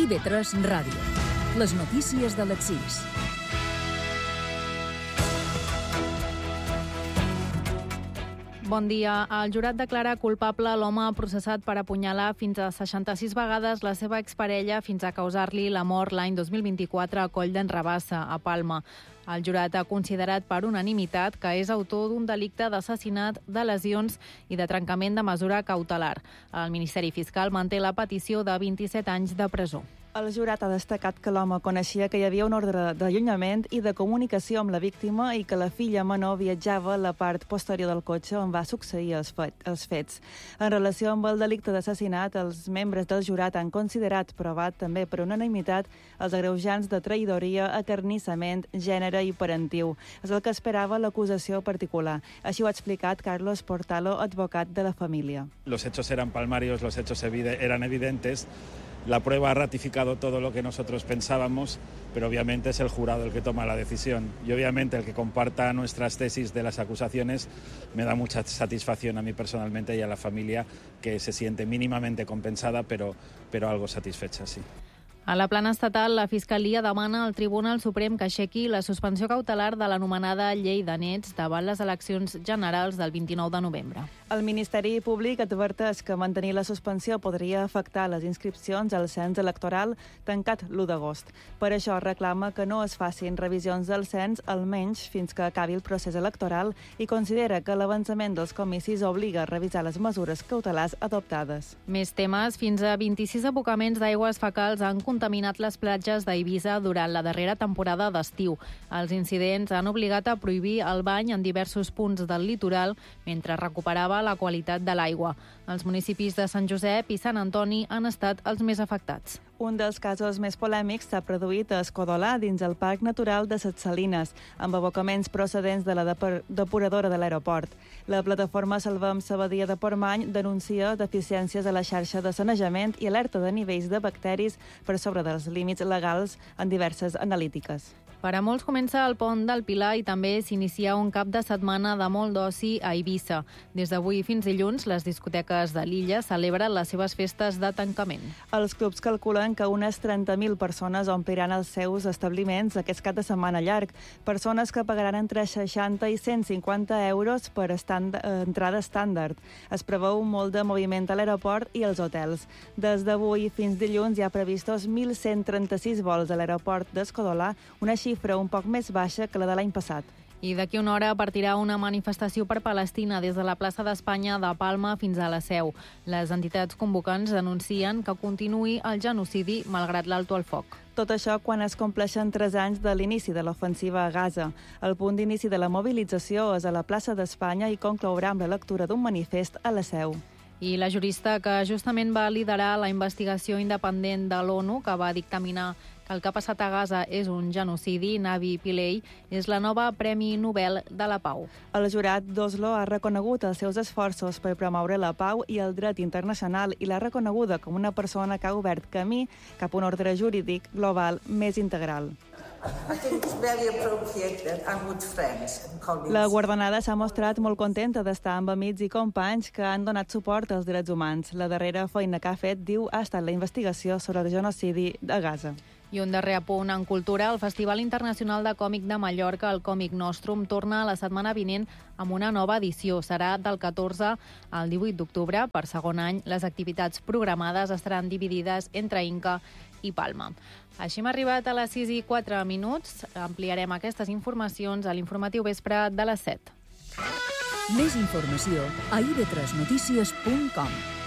IB3 Ràdio. Les notícies de les 6. Bon dia. El jurat declara culpable l'home processat per apunyalar fins a 66 vegades la seva exparella fins a causar-li la mort l'any 2024 a Coll d'en Rabassa, a Palma. El jurat ha considerat per unanimitat que és autor d'un delicte d'assassinat, de lesions i de trencament de mesura cautelar. El Ministeri Fiscal manté la petició de 27 anys de presó. El jurat ha destacat que l'home coneixia que hi havia un ordre d'allunyament i de comunicació amb la víctima i que la filla menor viatjava a la part posterior del cotxe on va succeir els fets. En relació amb el delicte d'assassinat, els membres del jurat han considerat provat també per unanimitat els agreujants de traïdoria, acarnissament, gènere i parentiu. És el que esperava l'acusació particular. Així ho ha explicat Carlos Portalo, advocat de la família. Los hechos eran palmarios, los hechos eran evidentes. La prueba ha ratificado todo lo que nosotros pensábamos, pero obviamente es el jurado el que toma la decisión. Y obviamente el que comparta nuestras tesis de las acusaciones me da mucha satisfacción a mí personalmente y a la familia, que se siente mínimamente compensada, pero algo satisfecha, sí. A la plana estatal, la Fiscalia demana al Tribunal Suprem que aixequi la suspensió cautelar de l'anomenada Llei de Nets davant les eleccions generals del 29 de novembre. El Ministeri Públic adverteix que mantenir la suspensió podria afectar les inscripcions al cens electoral tancat l'1 d'agost. Per això reclama que no es facin revisions del cens almenys fins que acabi el procés electoral i considera que l'avançament dels comicis obliga a revisar les mesures cautelars adoptades. Més temes. Fins a 26 abocaments d'aigües fecals han contaminat les platges d'Eivissa durant la darrera temporada d'estiu. Els incidents han obligat a prohibir el bany en diversos punts del litoral mentre recuperava la qualitat de l'aigua. Els municipis de Sant Josep i Sant Antoni han estat els més afectats. Un dels casos més polèmics s'ha produït a Escodolà, dins el Parc Natural de Ses Salines, amb abocaments procedents de la depuradora de l'aeroport. La plataforma Salvem Sabadia de Portmany denuncia deficiències a la xarxa de sanejament i alerta de nivells de bacteris per sobre dels límits legals en diverses analítiques. Per a molts comença el pont del Pilar i també s'inicia un cap de setmana de molt d'oci a Eivissa. Des d'avui fins dilluns, les discoteques de l'illa celebren les seves festes de tancament. Els clubs calculen que unes 30.000 persones ompliran els seus establiments aquest cap de setmana llarg. Persones que pagaran entre 60 i 150 euros per entrada estàndard. Es preveu molt de moviment a l'aeroport i als hotels. Des d'avui fins dilluns hi ha previstos 1.136 vols a l'aeroport d'Escodolà, una xifra un poc més baixa que la de l'any passat. I d'aquí una hora partirà una manifestació per Palestina des de la plaça d'Espanya de Palma fins a la Seu. Les entitats convocants denuncien que continuï el genocidi malgrat l'alto al foc. Tot això quan es compleixen 3 anys de l'inici de l'ofensiva a Gaza. El punt d'inici de la mobilització és a la plaça d'Espanya i conclourà amb la lectura d'un manifest a la Seu. I la jurista que justament va liderar la investigació independent de l'ONU, que va dictaminar que el que ha passat a Gaza és un genocidi, Navi Pillay, és la nova Premi Nobel de la Pau. El jurat d'Oslo ha reconegut els seus esforços per promoure la pau i el dret internacional i l'ha reconeguda com una persona que ha obert camí cap a un ordre jurídic global més integral. La guardonada s'ha mostrat molt contenta d'estar amb amics i companys que han donat suport als drets humans. La darrera feina que ha fet, diu, ha estat la investigació sobre el genocidi a Gaza. I un darrer apunt en cultura, el Festival Internacional de Còmic de Mallorca, el Còmic Nostrum, torna la setmana vinent amb una nova edició. Serà del 14 al 18 d'octubre. Per segon any, les activitats programades estaran dividides entre Inca i Palma. Així hem arribat a les 6:04. Ampliarem aquestes informacions a l'informatiu vespre de les 7. Més informació a ib3notícies.com.